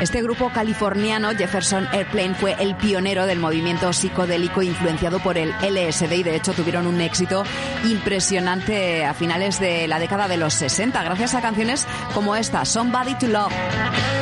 Este grupo californiano, Jefferson Airplane, fue el pionero del movimiento psicodélico influenciado por el LSD y de hecho tuvieron un éxito impresionante a finales de la década de los 60 gracias a canciones como esta, Somebody to Love.